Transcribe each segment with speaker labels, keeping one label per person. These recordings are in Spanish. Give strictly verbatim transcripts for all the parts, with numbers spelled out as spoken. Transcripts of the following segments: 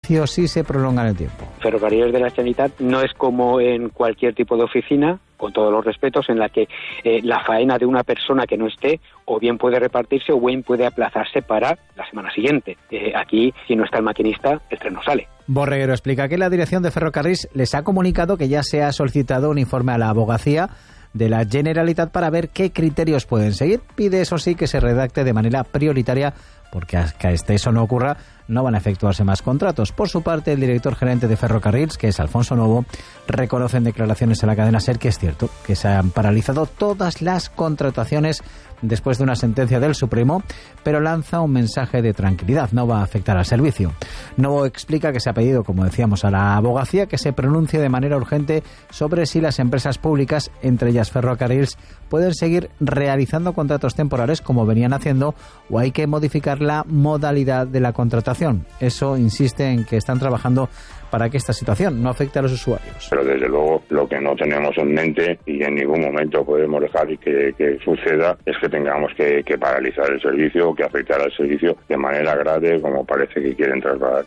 Speaker 1: servicio si se prolonga en el tiempo.
Speaker 2: Ferrocarriles de la Generalitat no es como en cualquier tipo de oficina, con todos los respetos, en la que eh, la faena de una persona que no esté o bien puede repartirse o bien puede aplazarse para la semana siguiente. Eh, aquí, si no está el maquinista, el tren no sale.
Speaker 1: Borreguero explica que la dirección de Ferrocarrils les ha comunicado que ya se ha solicitado un informe a la abogacía de la Generalitat para ver qué criterios pueden seguir. Pide, eso sí, que se redacte de manera prioritaria, porque hasta que eso no ocurra no van a efectuarse más contratos. Por su parte, el director gerente de Ferrocarrils, que es Alfonso Novo, reconoce en declaraciones a la cadena SER que es cierto que se han paralizado todas las contrataciones después de una sentencia del Supremo, pero lanza un mensaje de tranquilidad: no va a afectar al servicio. Novo explica que se ha pedido, como decíamos, a la abogacía que se pronuncie de manera urgente sobre si las empresas públicas, entre ellas Ferrocarrils, pueden seguir realizando contratos temporales como venían haciendo, o hay que modificar la modalidad de la contratación. Eso insiste en que están trabajando para que esta situación no afecte a los usuarios.
Speaker 3: Pero desde luego lo que no tenemos en mente y en ningún momento podemos dejar que, que suceda es que tengamos que, que paralizar el servicio o que afectar al servicio de manera grave, como parece que quieren trasladar.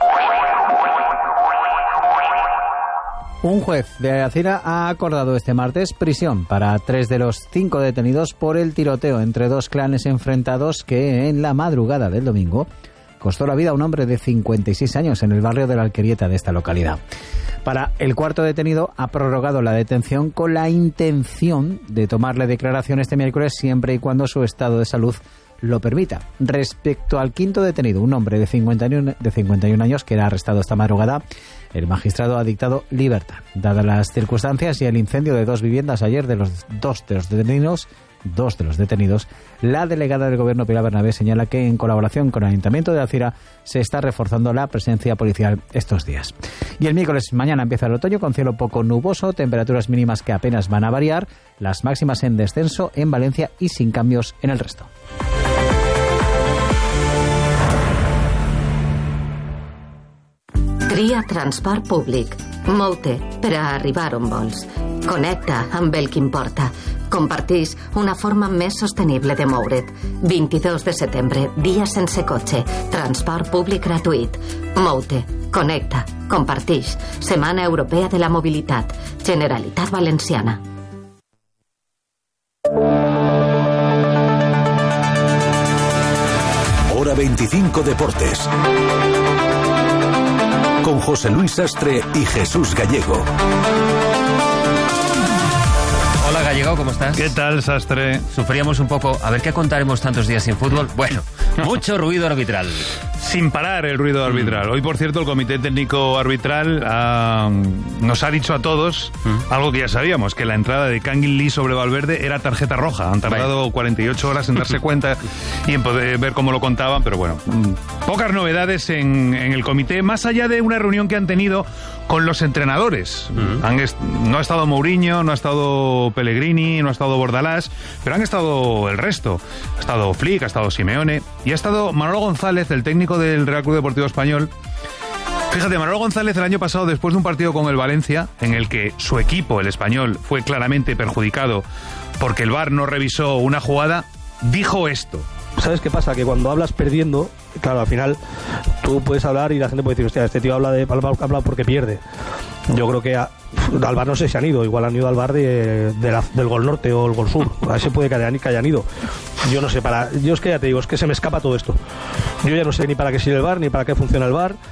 Speaker 1: Un juez de Algeciras ha acordado este martes prisión para tres de los cinco detenidos por el tiroteo entre dos clanes enfrentados que en la madrugada del domingo costó la vida a un hombre de cincuenta y seis años en el barrio de la Alquerieta de esta localidad. Para el cuarto detenido ha prorrogado la detención con la intención de tomarle declaración este miércoles siempre y cuando su estado de salud lo permita. Respecto al quinto detenido, un hombre de cincuenta y uno, de cincuenta y uno años que era arrestado esta madrugada, el magistrado ha dictado libertad. Dadas las circunstancias y el incendio de dos viviendas ayer de los dos de los detenidos, dos de los detenidos, la delegada del Gobierno, Pilar Bernabé, señala que en colaboración con el Ayuntamiento de Algeciras se está reforzando la presencia policial estos días. Y el miércoles, mañana, empieza el otoño con cielo poco nuboso, temperaturas mínimas que apenas van a variar, las máximas en descenso en Valencia y sin cambios en el resto.
Speaker 4: Tria transport públic. Moute per a arribar on vols. Connecta amb el que importa. Compartix una forma més sostenible de moure't. vint-i-dos de setembre, dia sense cotxe. Transport públic gratuït. Moute. Connecta. Compartix. Setmana Europea de la Mobilitat. Generalitat Valenciana.
Speaker 5: Hora veinticinco Deportes. Con José Luis Sastre y Jesús Gallego.
Speaker 6: Hola Gallego, ¿cómo estás?
Speaker 7: ¿Qué tal, Sastre?
Speaker 6: Sufríamos un poco. A ver, ¿qué contaremos tantos días sin fútbol? Bueno, mucho ruido arbitral.
Speaker 7: Sin parar el ruido arbitral. Hoy, por cierto, el Comité Técnico Arbitral uh, nos ha dicho a todos ¿Mm? algo que ya sabíamos, que la entrada de Kangin Lee sobre Valverde era tarjeta roja. Han tardado Vaya. cuarenta y ocho horas en darse cuenta y en poder ver cómo lo contaban, pero bueno, pocas novedades en, en el comité, más allá de una reunión que han tenido con los entrenadores. ¿Mm? Han est- no ha estado Mourinho, no ha estado Pellegrini, no ha estado Bordalás, pero han estado el resto. Ha estado Flick, ha estado Simeone y ha estado Manolo González, el técnico del Real Club Deportivo Español. Fíjate, Manolo González el año pasado, después de un partido con el Valencia, en el que su equipo, el Español, fue claramente perjudicado porque el V A R no revisó una jugada, dijo esto.
Speaker 8: ¿Sabes qué pasa? Que cuando hablas perdiendo, claro, al final tú puedes hablar y la gente puede decir, hostia, este tío habla de habla porque pierde. Yo creo que a, al V A R no sé si han ido, igual han ido al V A R de, de la, del Gol Norte o el Gol Sur, a ese puede que hayan, que hayan ido. Yo no sé, para yo es que ya te digo, es que se me escapa todo esto. Yo ya no sé ni para qué sirve el V A R, ni para qué funciona el V A R,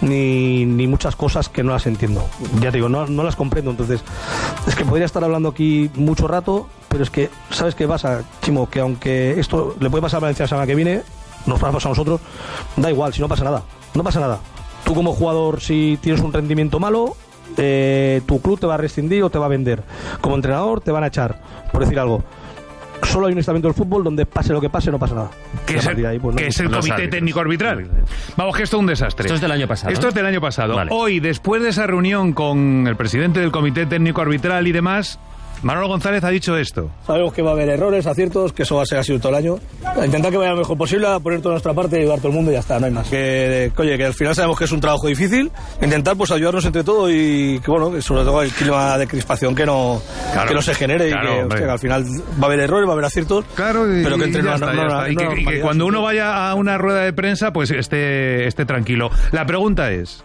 Speaker 8: ni, ni muchas cosas que no las entiendo. Ya te digo, no, no las comprendo, entonces es que podría estar hablando aquí mucho rato, pero es que, ¿sabes qué pasa, Chimo? Que aunque esto le puede pasar a Valencia la semana que viene, nos va a pasar a nosotros, da igual, si no pasa nada, no pasa nada. Tú como jugador, si tienes un rendimiento malo, eh, tu club te va a rescindir o te va a vender. Como entrenador te van a echar, por decir algo. Solo hay un estamento del fútbol donde pase lo que pase, no pasa nada.
Speaker 7: Que es el, ahí, pues, no, que es el Comité árbitros. Técnico Arbitral. Vamos, que esto es un desastre.
Speaker 6: Esto es del año pasado.
Speaker 7: Esto es del año pasado.
Speaker 6: Vale.
Speaker 7: Hoy, después de esa reunión con el presidente del Comité Técnico Arbitral y demás, Manolo González ha dicho esto.
Speaker 9: Sabemos que va a haber errores, aciertos, que eso va a ser así todo el año. A intentar que vaya lo mejor posible, a poner toda nuestra parte y ayudar a todo el mundo y ya está, no hay más. Que, que, oye, que al final sabemos que es un trabajo difícil, intentar pues ayudarnos entre todos y que bueno, que sobre todo el clima de crispación que no, claro, que no se genere claro, y que, hostia, que al final va a haber errores, va a haber aciertos,
Speaker 7: claro, y,
Speaker 9: pero que entre
Speaker 7: una,
Speaker 9: está,
Speaker 7: una, una, y, que, y que cuando uno vaya a una rueda de prensa pues esté, esté tranquilo. La pregunta es,